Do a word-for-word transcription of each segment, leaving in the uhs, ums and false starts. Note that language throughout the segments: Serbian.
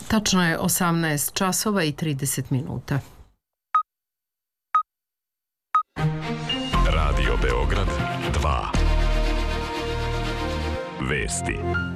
Tačno je osamnaest časova i trideset minuta. Radio Beograd dva. Vesti.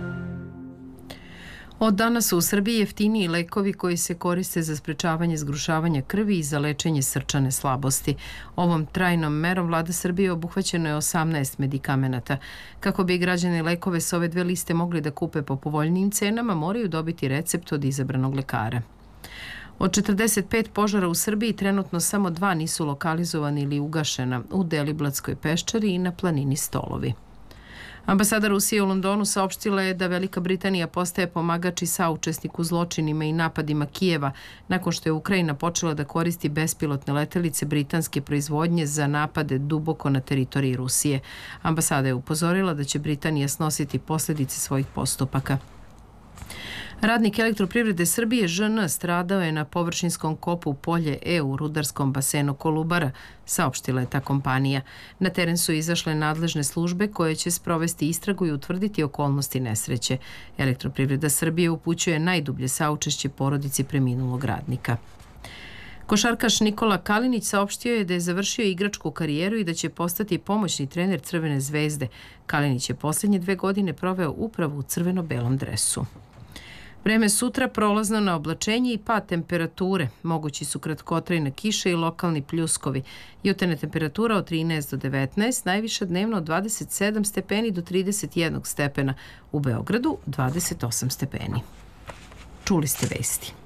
Od danas su u Srbiji jeftiniji lekovi koji se koriste za sprečavanje zgrušavanja krvi i za lečenje srčane slabosti. Ovom trajnom merom vlada Srbije obuhvaćeno je osamnaest medikamenata. Kako bi građani lekove s ove dve liste mogli da kupe po povoljnijim cenama, moraju dobiti recept od izabranog lekara. Od četrdeset pet požara u Srbiji trenutno samo dva nisu lokalizovani ili ugašena u Deliblatskoj peščari i na planini Stolovi. Ambasada Rusije u Londonu saopštila je da Velika Britanija postaje pomagač i saučesnik u zločinima i napadima Kijeva nakon što je Ukrajina počela da koristi bespilotne letelice britanske proizvodnje za napade duboko na teritoriji Rusije. Ambasada je upozorila da će Britanija snositi posljedice svojih postupaka. Radnik Elektroprivrede Srbije Ž N stradao je na površinskom kopu Polje E u rudarskom basenu Kolubara, saopštila je ta kompanija. Na teren su izašle nadležne službe koje će sprovesti istragu i utvrditi okolnosti nesreće. Elektroprivreda Srbije upućuje najdublje saučešće porodici preminulog radnika. Košarkaš Nikola Kalinić saopštio je da je završio igračku karijeru i da će postati pomoćni trener Crvene zvezde. Kalinić je posljednje dve godine proveo upravo u crveno-belom dresu. Vreme sutra prolazno na oblačenje i pad temperature. Mogući su kratkotrajna kiša i lokalni pljuskovi. Jutarnja temperatura od trinaest do devetnaest, najviša dnevno od dvadeset sedam stepeni do trideset jedan stepena. U Beogradu dvadeset osam stepeni. Čuli ste vesti.